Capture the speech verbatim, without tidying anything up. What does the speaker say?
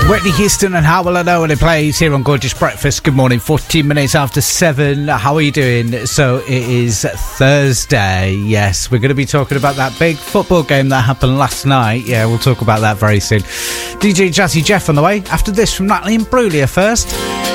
Whitney Houston and How Will I Know When It Plays here on Gorgeous Breakfast. Good morning, fourteen minutes after seven. How are you doing? So it is Thursday. Yes, we're going to be talking about that big football game that happened last night. Yeah, we'll talk about that very soon. D J Jazzy Jeff on the way. After this from Natalie and Brulia first.